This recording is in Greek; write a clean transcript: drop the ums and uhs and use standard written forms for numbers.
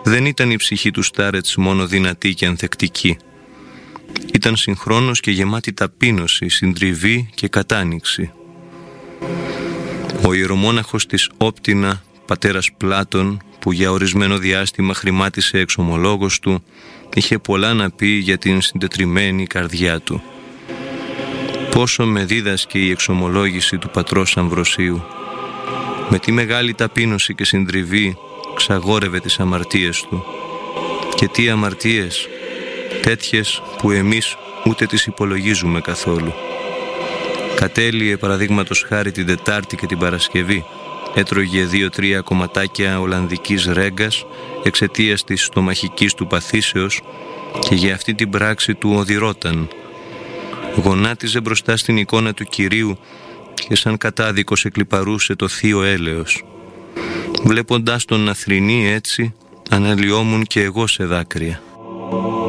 Δεν ήταν η ψυχή του Στάρετς μόνο δυνατή και ανθεκτική. Ήταν συγχρόνως και γεμάτη ταπείνωση, συντριβή και κατάνοιξη. Ο ιερομόναχος της Όπτινα, πατέρας Πλάτων, που για ορισμένο διάστημα χρημάτισε εξομολόγος του, είχε πολλά να πει για την συντετριμμένη καρδιά του. Πόσο με δίδασκε η εξομολόγηση του πατρός Αμβροσίου. Με τι μεγάλη ταπείνωση και συντριβή ξαγόρευε τις αμαρτίες του. Και τι αμαρτίες, τέτοιες που εμείς ούτε τις υπολογίζουμε καθόλου. Κατέλυε παραδείγματος χάρη την Τετάρτη και την Παρασκευή. Έτρωγε 2-3 κομματάκια Ολλανδικής ρέγκας εξαιτίας της στομαχικής του παθήσεως και για αυτή την πράξη του οδυρώταν. Γονάτιζε μπροστά στην εικόνα του Κυρίου και σαν κατάδικος εκλιπαρούσε το θείο έλεος. Βλέποντάς τον να θρηνεί έτσι, αναλυόμουν και εγώ σε δάκρυα.